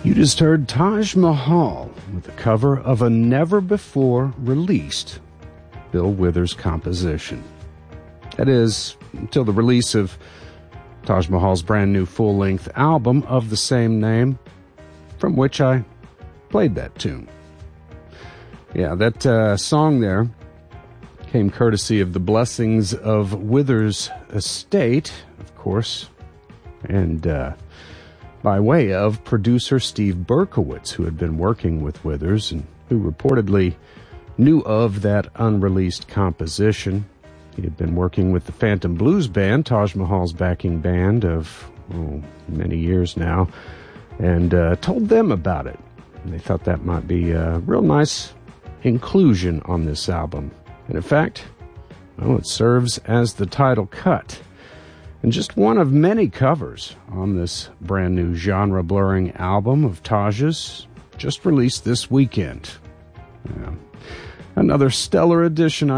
You just heard Taj Mahal with a cover of a never-before-released Bill Withers composition. That is, until the release of Taj Mahal's brand new full-length album of the same name, from which I played that tune. Yeah, that song there came courtesy of the blessings of Withers' estate, of course, and by way of producer Steve Berkowitz, who had been working with Withers and who reportedly knew of that unreleased composition. He had been working with the Phantom Blues Band, Taj Mahal's backing band of many years now, and told them about it. And they thought that might be a real nice inclusion on this album. And in fact, well, it serves as the title cut. And just one of many covers on this brand new genre-blurring album of Taj's, just released this weekend. Yeah. Another stellar edition,